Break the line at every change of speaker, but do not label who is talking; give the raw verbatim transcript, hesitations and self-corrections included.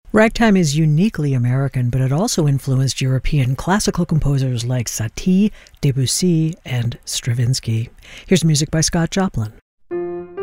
Ragtime is uniquely American, but it also influenced European classical composers like Satie, Debussy, and Stravinsky. Here's music by Scott Joplin.